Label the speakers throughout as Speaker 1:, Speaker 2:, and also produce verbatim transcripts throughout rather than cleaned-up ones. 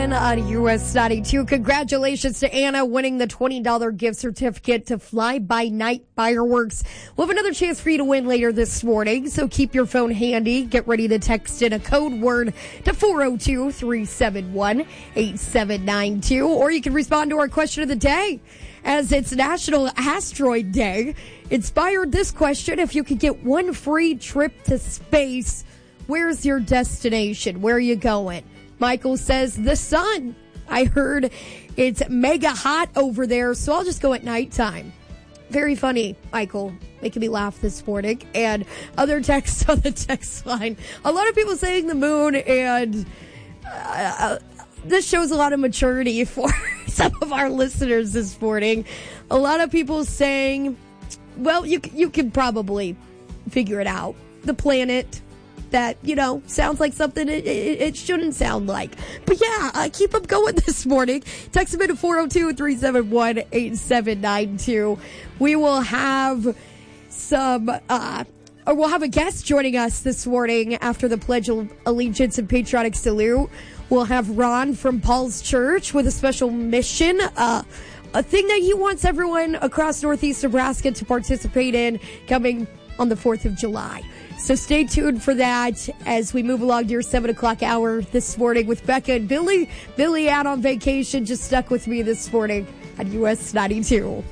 Speaker 1: On U S ninety-two. Congratulations to Anna winning the twenty dollars gift certificate to Fly By Night Fireworks. We'll have another chance for you to win later this morning, so keep your phone handy. Get ready to text in a code word to four oh two, three seven one, eight seven nine two, or you can respond to our question of the day, as it's National Asteroid Day. Inspired this question: if you could get one free trip to space, where's your destination? Where are you going? Michael says the sun. I heard it's mega hot over there, so I'll just go at nighttime. Very funny, Michael. Making me laugh this morning. And other texts on the text line. A lot of people saying the moon, and uh, this shows a lot of maturity for some of our listeners this morning. A lot of people saying, well, you you can probably figure it out. The planet that, you know, sounds like something it, it, it shouldn't sound like. But yeah, uh, keep them going this morning. Text them in to four oh two, three seven one, eight seven nine two. We will have some, uh, or we'll have a guest joining us this morning after the Pledge of Allegiance and Patriotic Salute. We'll have Ron from Paul's Church with a special mission, uh, a thing that he wants everyone across Northeast Nebraska to participate in coming on the fourth of July. So stay tuned for that as we move along to your seven o'clock hour this morning with Becca and Billy. Billy out on vacation, just stuck with me this morning on U S ninety-two.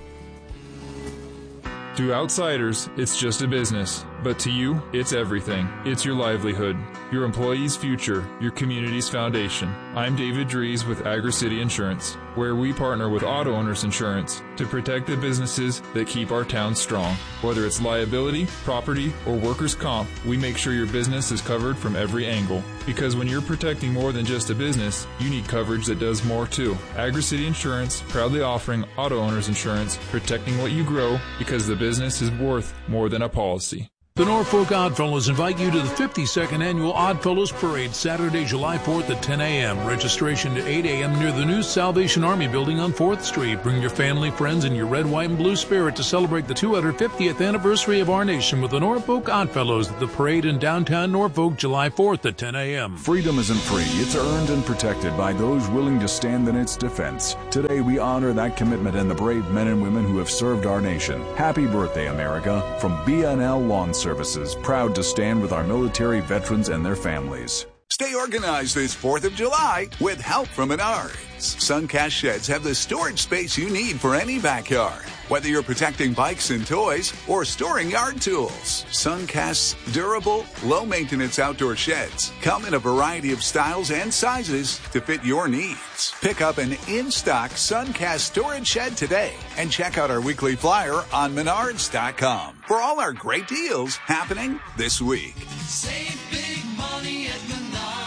Speaker 2: To outsiders, it's just a business. But to you, it's everything. It's your livelihood, your employees' future, your community's foundation. I'm David Dries with Agri-City Insurance, where we partner with Auto Owners Insurance to protect the businesses that keep our town strong. Whether it's liability, property, or workers' comp, we make sure your business is covered from every angle. Because when you're protecting more than just a business, you need coverage that does more too. Agri-City Insurance, proudly offering Auto Owners Insurance, protecting what you grow because the business is worth more than a policy.
Speaker 3: The Norfolk Oddfellows invite you to the fifty-second Annual Oddfellows Parade, Saturday, July fourth at ten a.m. Registration at eight a.m. near the new Salvation Army building on fourth street. Bring your family, friends, and your red, white, and blue spirit to celebrate the two hundred fiftieth anniversary of our nation with the Norfolk Oddfellows at the parade in downtown Norfolk, July fourth at ten a.m.
Speaker 4: Freedom isn't free. It's earned and protected by those willing to stand in its defense. Today, we honor that commitment and the brave men and women who have served our nation. Happy birthday, America, from B N L Lawn Services, proud to stand with our military veterans and their families.
Speaker 5: Stay organized this fourth of July with help from Menards. Suncast sheds have the storage space you need for any backyard. Whether you're protecting bikes and toys or storing yard tools, Suncast's durable, low-maintenance outdoor sheds come in a variety of styles and sizes to fit your needs. Pick up an in-stock Suncast storage shed today and check out our weekly flyer on menards dot com for all our great deals happening this week.
Speaker 6: Save big money at Menards.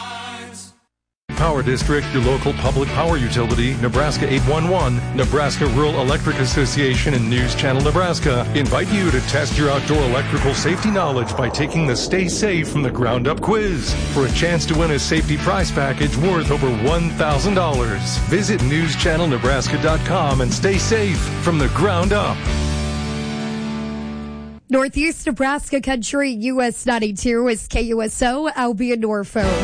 Speaker 7: Power District, your local public power utility, Nebraska eight one one, Nebraska Rural Electric Association, and News Channel Nebraska invite you to test your outdoor electrical safety knowledge by taking the Stay Safe from the Ground Up quiz for a chance to win a safety prize package worth over one thousand dollars. Visit news channel nebraska dot com and stay safe from the ground up.
Speaker 1: Northeast Nebraska Country, U S ninety-two is K U S O, Albion, Norfolk.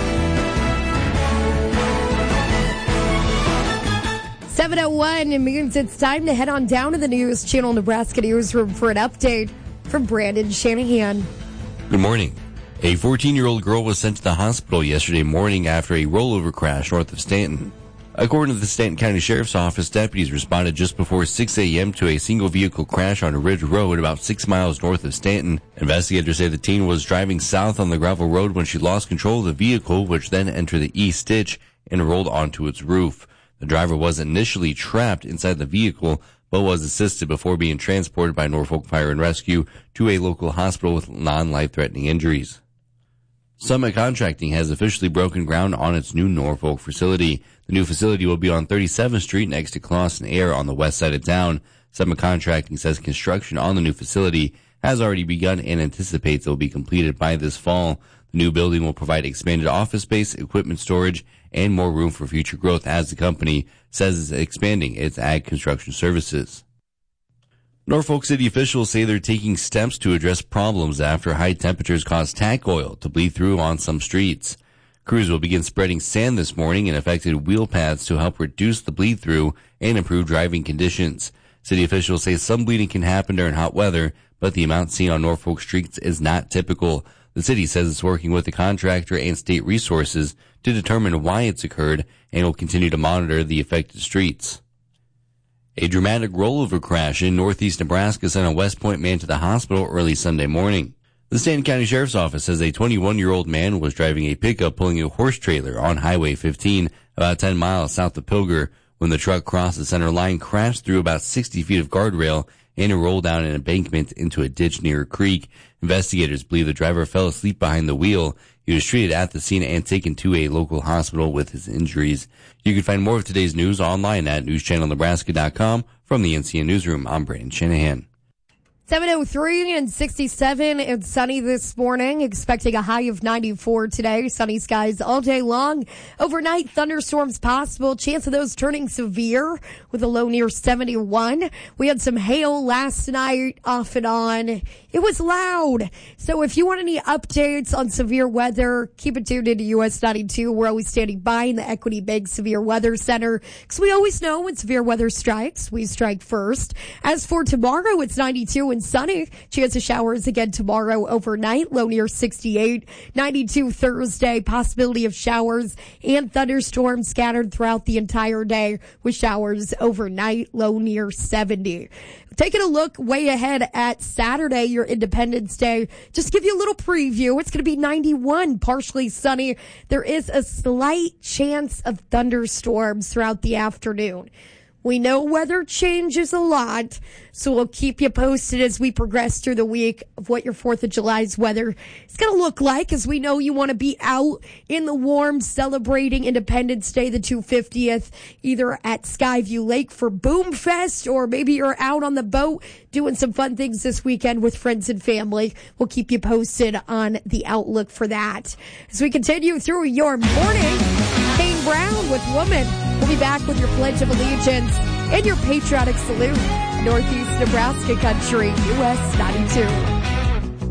Speaker 1: seven oh one, it means it's time to head on down to the News Channel Nebraska newsroom for an update from Brandon Shanahan.
Speaker 8: Good morning. A fourteen-year-old girl was sent to the hospital yesterday morning after a rollover crash north of Stanton. According to the Stanton County Sheriff's Office, deputies responded just before six a.m. to a single-vehicle crash on a Ridge Road about six miles north of Stanton. Investigators say the teen was driving south on the gravel road when she lost control of the vehicle, which then entered the east ditch and rolled onto its roof. The driver was initially trapped inside the vehicle, but was assisted before being transported by Norfolk Fire and Rescue to a local hospital with non-life-threatening injuries. Summit Contracting has officially broken ground on its new Norfolk facility. The new facility will be on thirty-seventh Street next to Clausen Air on the west side of town. Summit Contracting says construction on the new facility has already begun and anticipates it will be completed by this fall. The new building will provide expanded office space, equipment storage, and more room for future growth as the company says it's expanding its ag construction services. Norfolk City officials say they're taking steps to address problems after high temperatures caused tank oil to bleed through on some streets. Crews will begin spreading sand this morning in affected wheel paths to help reduce the bleed through and improve driving conditions. City officials say some bleeding can happen during hot weather, but the amount seen on Norfolk streets is not typical. The city says it's working with the contractor and state resources to determine why it's occurred and will continue to monitor the affected streets. A dramatic rollover crash in northeast Nebraska sent a West Point man to the hospital early Sunday morning. The Stanton County Sheriff's Office says a twenty-one-year-old man was driving a pickup pulling a horse trailer on Highway fifteen about ten miles south of Pilger. When the truck crossed the center line, crashed through about sixty feet of guardrail and it rolled down an embankment into a ditch near a creek. Investigators believe the driver fell asleep behind the wheel. He was treated at the scene and taken to a local hospital with his injuries. You can find more of today's news online at news channel nebraska dot com. From the N C N Newsroom, I'm Brandon Shanahan.
Speaker 1: seven oh three and sixty-seven. It's sunny this morning. Expecting a high of ninety-four today. Sunny skies all day long. Overnight, thunderstorms possible. Chance of those turning severe with a low near seventy-one. We had some hail last night off and on. It was loud. So if you want any updates on severe weather, keep it tuned into U S ninety-two. We're always standing by in the Equity Bank Severe Weather Center because we always know when severe weather strikes, we strike first. As for tomorrow, it's ninety-two and sunny. Chance of showers again tomorrow overnight, low near sixty-eight. ninety-two Thursday, possibility of showers and thunderstorms scattered throughout the entire day with showers overnight, low near seventy. Taking a look way ahead at Saturday, your Independence Day. Just to give you a little preview, it's going to be ninety-one, partially sunny. There is a slight chance of thunderstorms throughout the afternoon. We know weather changes a lot, so we'll keep you posted as we progress through the week of what your fourth of July's weather is going to look like, as we know you want to be out in the warm celebrating Independence Day, the two hundred fiftieth, either at Skyview Lake for Boom Fest, or maybe you're out on the boat doing some fun things this weekend with friends and family. We'll keep you posted on the outlook for that. As we continue through your morning, Kane Brown with Woman. We'll be back with your Pledge of Allegiance and your patriotic salute. Northeast Nebraska Country, U S ninety-two.